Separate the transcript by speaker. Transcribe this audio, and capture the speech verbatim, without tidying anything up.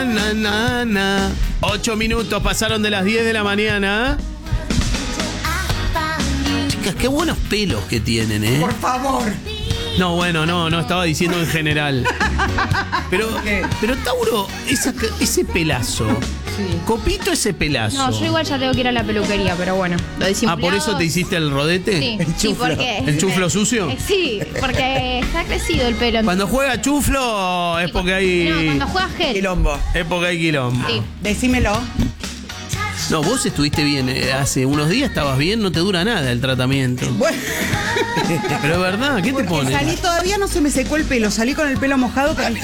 Speaker 1: na, na, na. Ocho minutos pasaron de las diez de la mañana. Chicas, qué buenos pelos que tienen, ¿eh?
Speaker 2: Por favor.
Speaker 1: No, bueno, no, no, estaba diciendo en general. Pero, pero Tauro, esa, ese pelazo.
Speaker 2: Sí.
Speaker 1: Copito, ese pelazo.
Speaker 3: No, yo igual ya tengo que ir a la peluquería, pero bueno. Lo de
Speaker 1: Ah, ¿por eso te hiciste el rodete?
Speaker 3: Sí,
Speaker 2: El
Speaker 3: sí,
Speaker 2: chuflo.
Speaker 3: porque...
Speaker 1: ¿El chuflo sucio?
Speaker 3: Eh, Sí, porque está crecido el pelo.
Speaker 1: Cuando juega chuflo es porque hay...
Speaker 3: No, cuando juega gel.
Speaker 2: Quilombo.
Speaker 1: Es porque hay quilombo.
Speaker 3: Sí.
Speaker 2: Decímelo.
Speaker 1: No, vos estuviste bien. eh, Hace unos días estabas bien, no te dura nada el tratamiento.
Speaker 2: Bueno,
Speaker 1: Pero es verdad, ¿qué te
Speaker 2: porque
Speaker 1: pones?
Speaker 2: salí, todavía no se me secó el pelo. Salí con el pelo mojado, con el